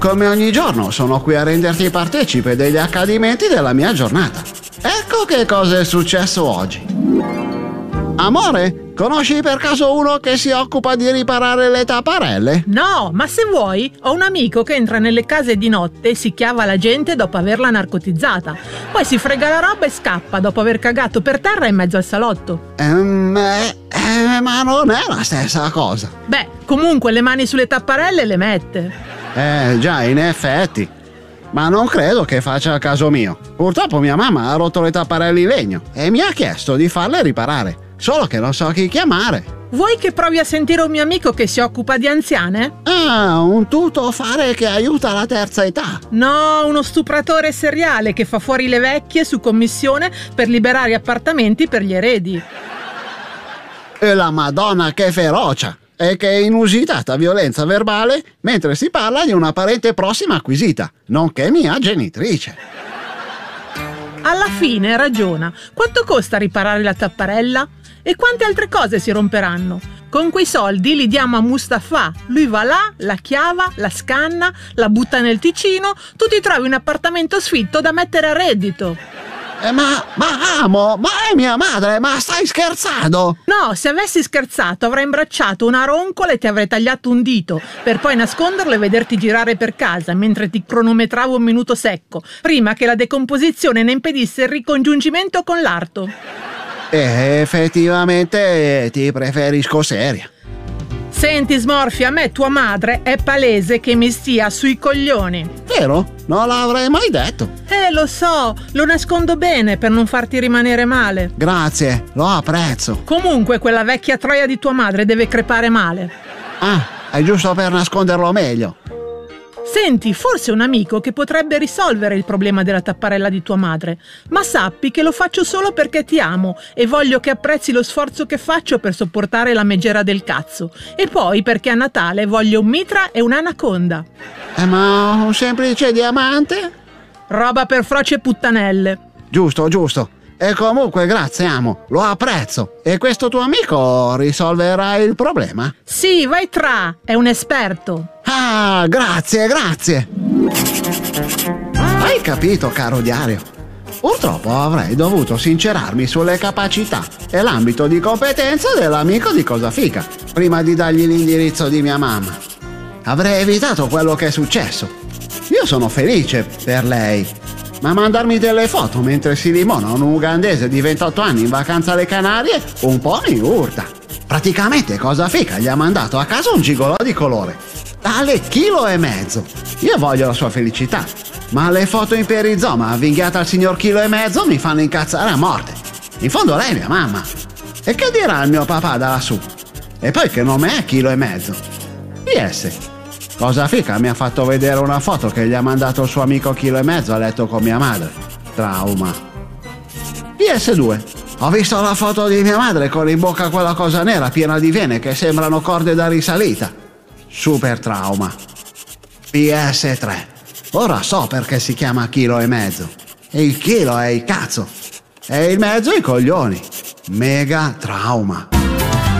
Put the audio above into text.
come ogni giorno sono qui a renderti partecipe degli accadimenti della mia giornata. Ecco che cosa è successo oggi. Amore, conosci per caso uno che si occupa di riparare le tapparelle? No, ma se vuoi, ho un amico che entra nelle case di notte e si chiava la gente dopo averla narcotizzata. Poi si frega la roba e scappa dopo aver cagato per terra in mezzo al salotto. Ma non è la stessa cosa. Beh, comunque le mani sulle tapparelle le mette. Già, in effetti. Ma non credo che faccia a caso mio. Purtroppo mia mamma ha rotto le tapparelle in legno e mi ha chiesto di farle riparare. Solo che non so chi chiamare. Vuoi che provi a sentire un mio amico che si occupa di anziane? Ah, un tuttofare che aiuta la terza età. No, uno stupratore seriale che fa fuori le vecchie su commissione per liberare appartamenti per gli eredi. E la Madonna che ferocia! E che inusitata violenza verbale mentre si parla di una parente prossima acquisita, nonché mia genitrice. Alla fine ragiona. Quanto costa riparare la tapparella? E quante altre cose si romperanno? Con quei soldi li diamo a Mustafa. Lui va là, la chiava, la scanna, la butta nel Ticino, tu ti trovi un appartamento sfitto da mettere a reddito. Ma amo, ma è mia madre, ma stai scherzando? No, se avessi scherzato avrei imbracciato una roncola e ti avrei tagliato un dito, per poi nasconderlo e vederti girare per casa mentre ti cronometravo un minuto secco, prima che la decomposizione ne impedisse il ricongiungimento con l'arto. Effettivamente ti preferisco seria. Senti Smorfy, a me tua madre è palese che mi stia sui coglioni. Vero? Non l'avrei mai detto. Lo so, lo nascondo bene per non farti rimanere male. Grazie, lo apprezzo. Comunque quella vecchia troia di tua madre deve crepare male. Ah, è giusto per nasconderlo meglio. Senti, forse un amico che potrebbe risolvere il problema della tapparella di tua madre, ma sappi che lo faccio solo perché ti amo e voglio che apprezzi lo sforzo che faccio per sopportare la megera del cazzo, e poi perché a Natale voglio un mitra e un'anaconda. Ma un semplice diamante? Roba per froci e puttanelle. Giusto. E comunque grazie amo, lo apprezzo. E questo tuo amico risolverà il problema? Sì, vai tra, è un esperto. Ah, grazie. Hai capito, caro diario? Purtroppo avrei dovuto sincerarmi sulle capacità e l'ambito di competenza dell'amico di Cosafica prima di dargli l'indirizzo di mia mamma. Avrei evitato quello che è successo. Io sono felice per lei, ma mandarmi delle foto mentre si limona un ugandese di 28 anni in vacanza alle Canarie un po' mi urta. Praticamente Cosafica gli ha mandato a casa un gigolò di colore, tale $1,5 kg. Io voglio la sua felicità, ma le foto in perizoma avvinghiate al signor $1,5 kg mi fanno incazzare a morte. In fondo lei è mia mamma. E che dirà il mio papà da lassù? E poi che nome è $1,5 kg? PS. Cosafica mi ha fatto vedere una foto che gli ha mandato il suo amico $1,5 kg a letto con mia madre. Trauma. PS2. Ho visto la foto di mia madre con in bocca quella cosa nera piena di vene che sembrano corde da risalita. Super trauma. PS3. Ora so perché si chiama $1,5 kg. E il chilo è il cazzo. E il mezzo i coglioni. Mega trauma.